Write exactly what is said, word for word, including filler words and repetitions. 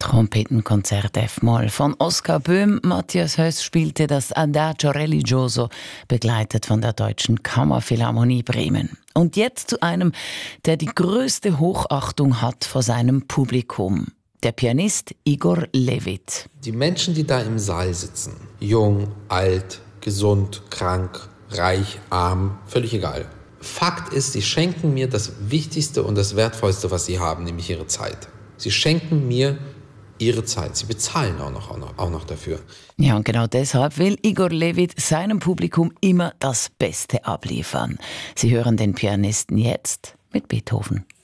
Trompetenkonzert F-Moll von Oskar Böhm. Matthias Höss spielte das Adagio Religioso, begleitet von der Deutschen Kammerphilharmonie Bremen. Und jetzt zu einem, der die größte Hochachtung hat vor seinem Publikum. Der Pianist Igor Levit. Die Menschen, die da im Saal sitzen, jung, alt, gesund, krank, reich, arm, völlig egal. Fakt ist, sie schenken mir das Wichtigste und das Wertvollste, was sie haben, nämlich ihre Zeit. Sie schenken mir ihre Zeit. Sie bezahlen auch noch, auch noch, auch noch dafür. Ja, und genau deshalb will Igor Levit seinem Publikum immer das Beste abliefern. Sie hören den Pianisten jetzt mit Beethoven.